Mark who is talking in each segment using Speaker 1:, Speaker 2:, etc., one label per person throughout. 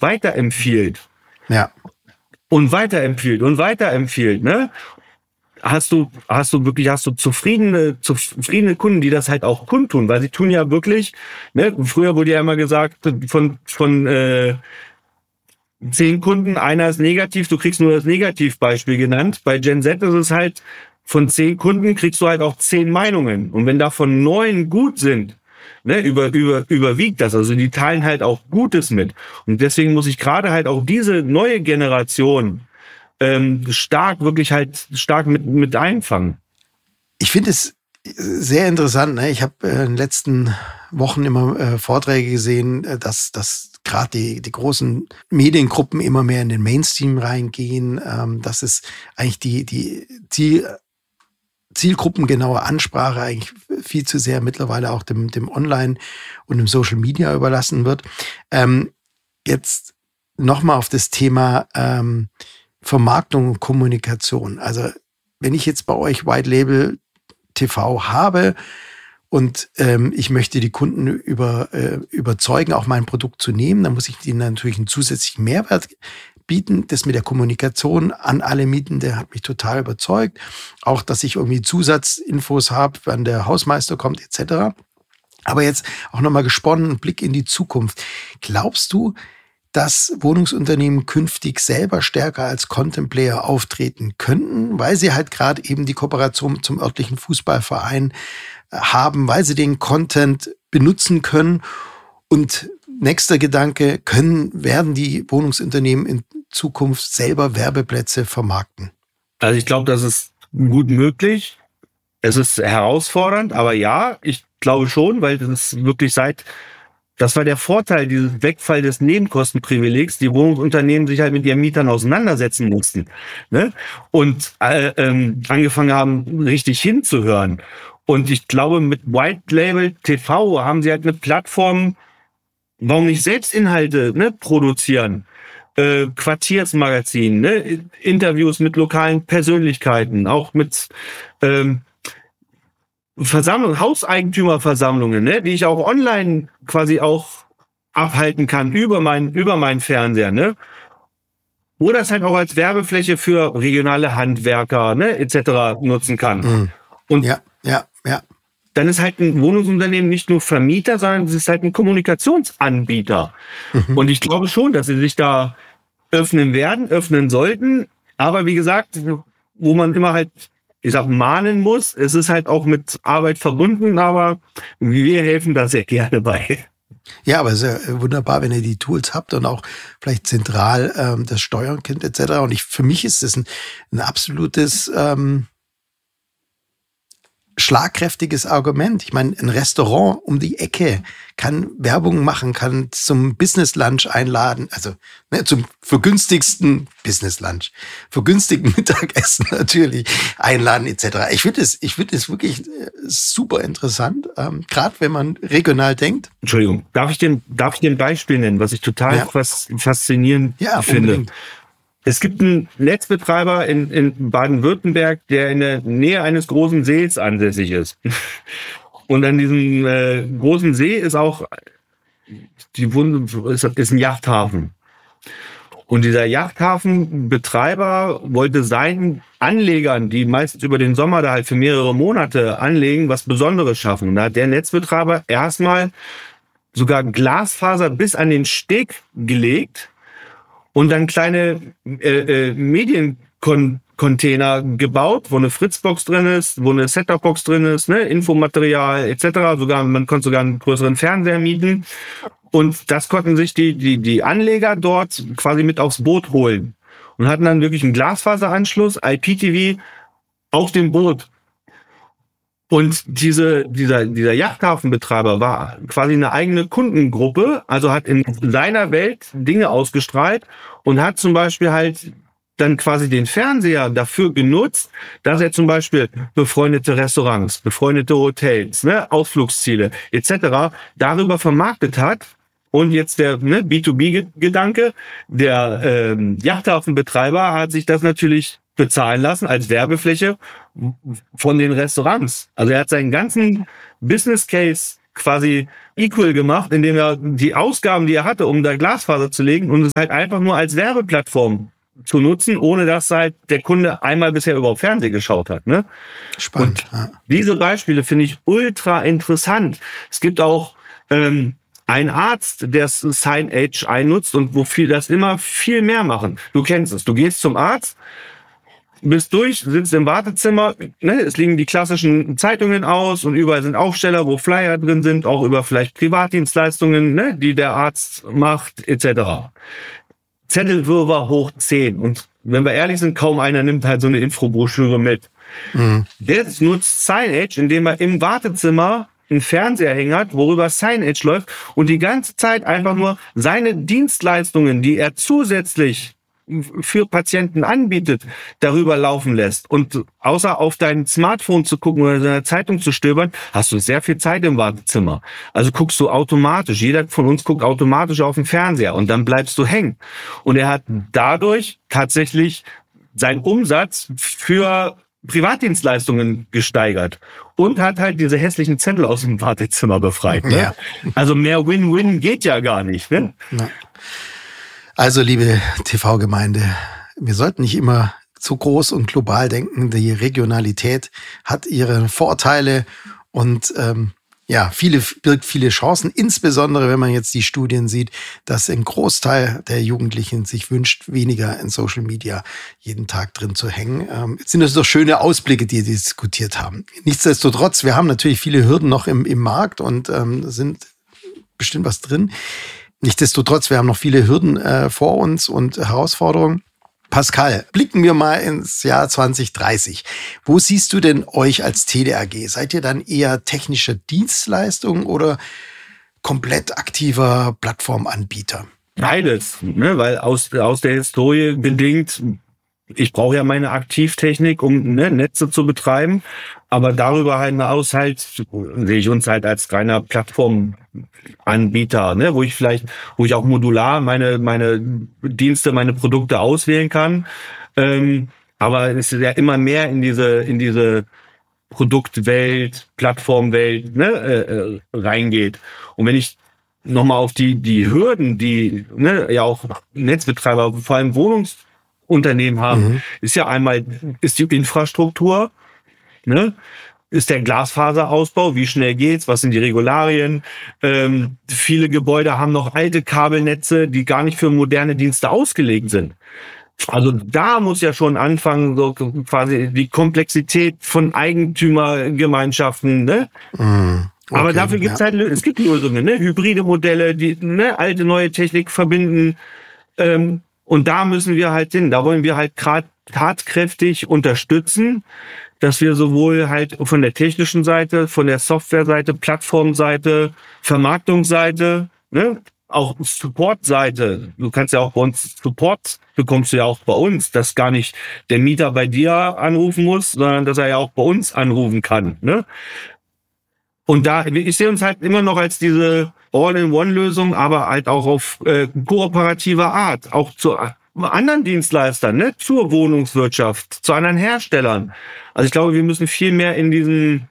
Speaker 1: und weiterempfiehlt.
Speaker 2: Ja.
Speaker 1: Und weiterempfiehlt, ne? Hast du zufriedene Kunden, die das halt auch kundtun, weil sie tun ja wirklich, ne? Früher wurde ja immer gesagt, von 10 Kunden, einer ist negativ, du kriegst nur das Negativbeispiel genannt. Bei Gen Z ist es halt, von 10 Kunden kriegst du halt auch 10 Meinungen. Und wenn davon 9 gut sind, ne, überwiegt das. Also die teilen halt auch Gutes mit. Und deswegen muss ich gerade halt auch diese neue Generation stark mit einfangen.
Speaker 2: Ich finde es sehr interessant. Ne? Ich habe in den letzten Wochen immer Vorträge gesehen, dass gerade die großen Mediengruppen immer mehr in den Mainstream reingehen, dass es eigentlich die zielgruppengenaue Ansprache eigentlich viel zu sehr mittlerweile auch dem Online und dem Social Media überlassen wird. Jetzt nochmal auf das Thema Vermarktung und Kommunikation. Also wenn ich jetzt bei euch White Label TV habe und ich möchte die Kunden überzeugen, auch mein Produkt zu nehmen, dann muss ich ihnen natürlich einen zusätzlichen Mehrwert bieten. Das mit der Kommunikation an alle Mietende hat mich total überzeugt. Auch, dass ich irgendwie Zusatzinfos habe, wann der Hausmeister kommt etc. Aber jetzt auch nochmal gesponnen, einen Blick in die Zukunft. Glaubst du, dass Wohnungsunternehmen künftig selber stärker als Content Player auftreten könnten, weil sie halt gerade eben die Kooperation zum örtlichen Fußballverein haben, weil sie den Content benutzen können? Und nächster Gedanke, werden die Wohnungsunternehmen in Zukunft selber Werbeplätze vermarkten?
Speaker 1: Also ich glaube, das ist gut möglich. Es ist herausfordernd, aber ja, ich glaube schon, weil das ist wirklich das war der Vorteil, dieses Wegfall des Nebenkostenprivilegs, die Wohnungsunternehmen sich halt mit ihren Mietern auseinandersetzen mussten, ne? Und angefangen haben, richtig hinzuhören. Und ich glaube, mit White Label TV haben sie halt eine Plattform, warum nicht selbst Inhalte, ne, produzieren? Quartiersmagazin, ne? Interviews mit lokalen Persönlichkeiten, auch mit Hauseigentümerversammlungen, ne, die ich auch online quasi auch abhalten kann über meinen Fernseher, ne? Oder es halt auch als Werbefläche für regionale Handwerker, ne, etc. nutzen kann.
Speaker 2: Mhm.
Speaker 1: Und
Speaker 2: ja.
Speaker 1: dann ist halt ein Wohnungsunternehmen nicht nur Vermieter, sondern es ist halt ein Kommunikationsanbieter. Mhm. Und ich glaube schon, dass sie sich da öffnen sollten. Aber wie gesagt, wo man immer halt, mahnen muss. Es ist halt auch mit Arbeit verbunden, aber wir helfen da sehr gerne bei.
Speaker 2: Ja, aber es ist ja wunderbar, wenn ihr die Tools habt und auch vielleicht zentral das steuern könnt etc. Und für mich ist das ein absolutes schlagkräftiges Argument. Ich meine, ein Restaurant um die Ecke kann Werbung machen, kann zum Business Lunch einladen, also zum vergünstigsten Business Lunch, vergünstigten Mittagessen natürlich einladen etc. Ich finde es wirklich super interessant, gerade wenn man regional denkt.
Speaker 1: Entschuldigung, darf ich dir ein Beispiel nennen, was ich total faszinierend finde?
Speaker 2: Unbedingt.
Speaker 1: Es gibt einen Netzbetreiber in Baden-Württemberg, der in der Nähe eines großen Sees ansässig ist. Und an diesem großen See ist auch ist ein Yachthafen. Und dieser Yachthafenbetreiber wollte seinen Anlegern, die meistens über den Sommer da halt für mehrere Monate anlegen, was Besonderes schaffen. Und da hat der Netzbetreiber erstmal sogar Glasfaser bis an den Steg gelegt und dann kleine Mediencontainer gebaut, wo eine Fritzbox drin ist, wo eine Set-Top-Box drin ist, ne, Infomaterial etc. Man konnte sogar einen größeren Fernseher mieten. Und das konnten sich die Anleger dort quasi mit aufs Boot holen. Und hatten dann wirklich einen Glasfaseranschluss, IPTV auf dem Boot. Und dieser Yachthafenbetreiber war quasi eine eigene Kundengruppe, also hat in seiner Welt Dinge ausgestrahlt und hat zum Beispiel halt dann quasi den Fernseher dafür genutzt, dass er zum Beispiel befreundete Restaurants, befreundete Hotels, ne, Ausflugsziele etc. darüber vermarktet hat. Und jetzt der B2B-Gedanke, der Yachthafenbetreiber hat sich das natürlich bezahlen lassen als Werbefläche von den Restaurants. Also er hat seinen ganzen Business Case quasi equal gemacht, indem er die Ausgaben, die er hatte, um da Glasfaser zu legen und es halt einfach nur als Werbeplattform zu nutzen, ohne dass halt der Kunde einmal bisher überhaupt Fernsehen geschaut hat. Ne?
Speaker 2: Spannend.
Speaker 1: Und diese Beispiele finde ich ultra interessant. Es gibt auch einen Arzt, der Signage einnutzt und wofür das immer viel mehr machen. Du kennst es. Du gehst zum Arzt, bist durch, sitzt im Wartezimmer, ne, es liegen die klassischen Zeitungen aus und überall sind Aufsteller, wo Flyer drin sind, auch über vielleicht Privatdienstleistungen, ne, die der Arzt macht, etc. Zettelwirrwarr hoch 10. Und wenn wir ehrlich sind, kaum einer nimmt halt so eine Infobroschüre mit. Mhm. Der nutzt Signage, indem er im Wartezimmer einen Fernseher hängen hat, worüber Signage läuft und die ganze Zeit einfach nur seine Dienstleistungen, die er zusätzlich für Patienten anbietet, darüber laufen lässt. Und außer auf dein Smartphone zu gucken oder in der Zeitung zu stöbern, hast du sehr viel Zeit im Wartezimmer. Also guckst du automatisch. Jeder von uns guckt automatisch auf den Fernseher und dann bleibst du hängen. Und er hat dadurch tatsächlich seinen Umsatz für Privatdienstleistungen gesteigert und hat halt diese hässlichen Zettel aus dem Wartezimmer befreit. Ne? Ja. Also mehr Win-Win geht ja gar nicht. Ne?
Speaker 2: Ja. Also, liebe TV-Gemeinde, wir sollten nicht immer so groß und global denken. Die Regionalität hat ihre Vorteile und birgt viele Chancen, insbesondere wenn man jetzt die Studien sieht, dass ein Großteil der Jugendlichen sich wünscht, weniger in Social Media jeden Tag drin zu hängen. Jetzt sind das doch schöne Ausblicke, die diskutiert haben. Nichtsdestotrotz, wir haben natürlich viele Hürden noch im Markt und sind bestimmt was drin. Nichtsdestotrotz, wir haben noch viele Hürden vor uns und Herausforderungen. Pascal, blicken wir mal ins Jahr 2030. Wo siehst du denn euch als Tele AG? Seid ihr dann eher technischer Dienstleistung oder komplett aktiver Plattformanbieter?
Speaker 1: Beides, ne? Weil aus der Historie bedingt, ich brauche ja meine Aktivtechnik, um Netze zu betreiben, aber darüber hinaus halt sehe ich uns halt als reiner Plattformanbieter, ne? wo ich auch modular meine Dienste, meine Produkte auswählen kann. Aber es ist ja immer mehr in diese Produktwelt, Plattformwelt reingeht. Und wenn ich nochmal auf die Hürden, die ja auch Netzbetreiber, vor allem Wohnungsunternehmen haben, ist ja einmal die Infrastruktur, ne? Ist der Glasfaserausbau, wie schnell geht's, was sind die Regularien? Viele Gebäude haben noch alte Kabelnetze, die gar nicht für moderne Dienste ausgelegt sind. Also da muss ja schon anfangen, so quasi die Komplexität von Eigentümergemeinschaften, ne? Okay, aber dafür gibt's halt, es gibt Lösungen, ne? Hybride Modelle, die alte, neue Technik verbinden. Und da müssen wir halt hin. Da wollen wir halt gerade tatkräftig unterstützen, dass wir sowohl halt von der technischen Seite, von der Softwareseite, Plattformseite, Vermarktungsseite, ne, auch Supportseite. Du kannst ja auch bei uns Support bekommst du ja auch bei uns, dass gar nicht der Mieter bei dir anrufen muss, sondern dass er ja auch bei uns anrufen kann. Ne? Und ich sehe uns halt immer noch als diese All-in-One-Lösung, aber halt auch auf kooperativer Art, auch zu anderen Dienstleistern, ne, zur Wohnungswirtschaft, zu anderen Herstellern. Also ich glaube, wir müssen viel mehr in diesen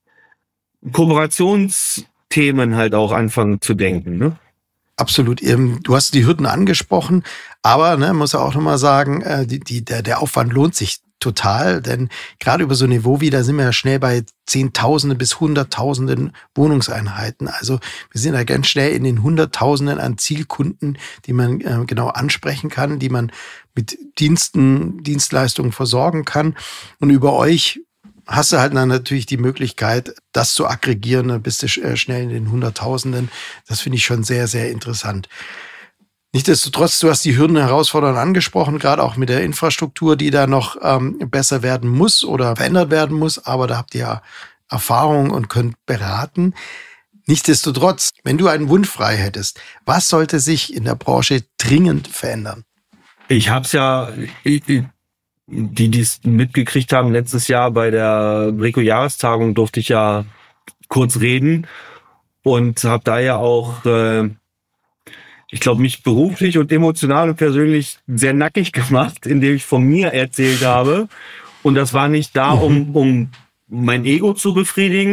Speaker 1: Kooperationsthemen halt auch anfangen zu denken. Ne?
Speaker 2: Absolut. Du hast die Hürden angesprochen, aber muss ja auch nochmal sagen, der Aufwand lohnt sich total, denn gerade über so ein Niveau wie, da sind wir ja schnell bei Zehntausenden bis Hunderttausenden Wohnungseinheiten. Also wir sind da ganz schnell in den Hunderttausenden an Zielkunden, die man genau ansprechen kann, die man mit Dienstleistungen versorgen kann. Und über euch hast du halt dann natürlich die Möglichkeit, das zu aggregieren, dann bist du schnell in den Hunderttausenden. Das finde ich schon sehr, sehr interessant. Nichtsdestotrotz, du hast die Hürden und Herausforderungen angesprochen, gerade auch mit der Infrastruktur, die da noch besser werden muss oder verändert werden muss. Aber da habt ihr ja Erfahrung und könnt beraten. Nichtsdestotrotz, wenn du einen Wunsch frei hättest, was sollte sich in der Branche dringend verändern?
Speaker 1: Ich habe es ja, die es mitgekriegt haben, letztes Jahr bei der Brico-Jahrestagung durfte ich ja kurz reden und habe da ja auch ich glaube, mich beruflich und emotional und persönlich sehr nackig gemacht, indem ich von mir erzählt habe. Und das war nicht da, um mein Ego zu befriedigen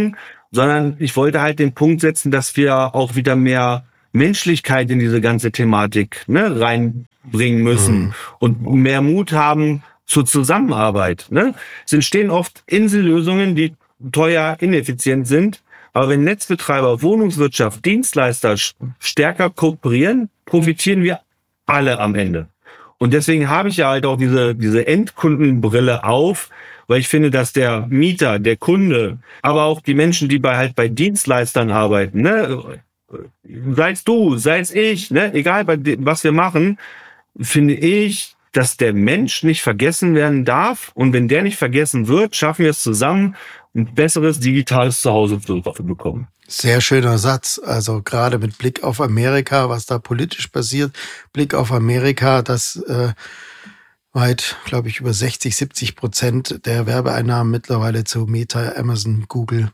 Speaker 1: sondern ich wollte halt den Punkt setzen, dass wir auch wieder mehr Menschlichkeit in diese ganze Thematik reinbringen müssen und mehr Mut haben zur Zusammenarbeit. Ne? Es entstehen oft Insellösungen, die teuer, ineffizient sind. Aber wenn Netzbetreiber, Wohnungswirtschaft, Dienstleister stärker kooperieren, profitieren wir alle am Ende. Und deswegen habe ich ja halt auch diese Endkundenbrille auf, weil ich finde, dass der Mieter, der Kunde, aber auch die Menschen, die bei Dienstleistern arbeiten, ne, sei es du, sei es ich, ne, egal was wir machen, finde ich, dass der Mensch nicht vergessen werden darf. Und wenn der nicht vergessen wird, schaffen wir es zusammen, ein besseres digitales Zuhause zu bekommen.
Speaker 2: Sehr schöner Satz. Also gerade mit Blick auf Amerika, was da politisch passiert, Blick auf Amerika, dass weit, glaube ich, über 60-70% der Werbeeinnahmen mittlerweile zu Meta, Amazon, Google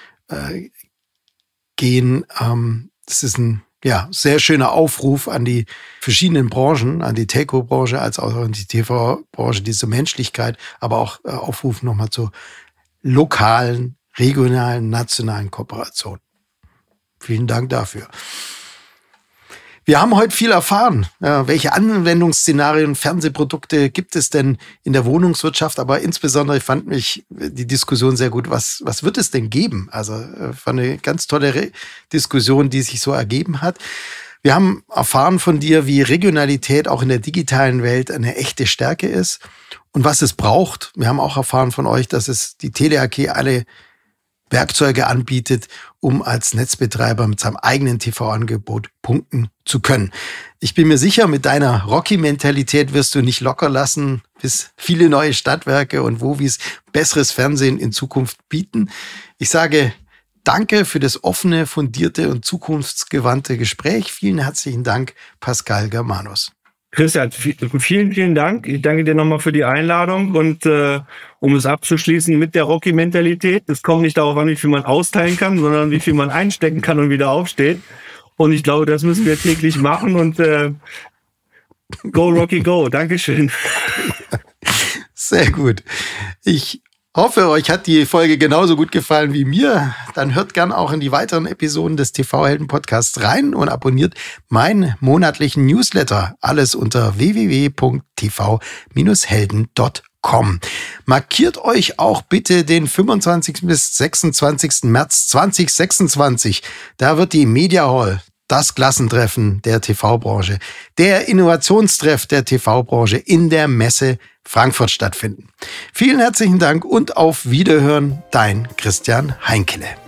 Speaker 2: gehen. Das ist ein sehr schöner Aufruf an die verschiedenen Branchen, an die Telco-Branche als auch an die TV-Branche, diese Menschlichkeit, aber auch Aufruf nochmal zur lokalen, regionalen, nationalen Kooperation. Vielen Dank dafür. Wir haben heute viel erfahren. Welche Anwendungsszenarien, Fernsehprodukte gibt es denn in der Wohnungswirtschaft? Aber insbesondere fand ich die Diskussion sehr gut. Was wird es denn geben? Also war eine ganz tolle Diskussion, die sich so ergeben hat. Wir haben erfahren von dir, wie Regionalität auch in der digitalen Welt eine echte Stärke ist und was es braucht. Wir haben auch erfahren von euch, dass es die Tele AG alle Werkzeuge anbietet, um als Netzbetreiber mit seinem eigenen TV-Angebot punkten zu können. Ich bin mir sicher, mit deiner Rocky-Mentalität wirst du nicht locker lassen, bis viele neue Stadtwerke und Wowis besseres Fernsehen in Zukunft bieten. Ich sage danke für das offene, fundierte und zukunftsgewandte Gespräch. Vielen herzlichen Dank, Pascal Germanus.
Speaker 1: Christian, vielen, vielen Dank. Ich danke dir nochmal für die Einladung und um es abzuschließen mit der Rocky-Mentalität, es kommt nicht darauf an, wie viel man austeilen kann, sondern wie viel man einstecken kann und wieder aufsteht. Und ich glaube, das müssen wir täglich machen und go Rocky go. Dankeschön.
Speaker 2: Sehr gut. Ich hoffe, euch hat die Folge genauso gut gefallen wie mir. Dann hört gern auch in die weiteren Episoden des TV-Helden-Podcasts rein und abonniert meinen monatlichen Newsletter. Alles unter www.tv-helden.com. Markiert euch auch bitte den 25. bis 26. März 2026. Da wird die Media Hall, das Klassentreffen der TV-Branche, der Innovationstreff der TV-Branche in der Messe Frankfurt stattfinden. Vielen herzlichen Dank und auf Wiederhören, dein Christian Heinkele.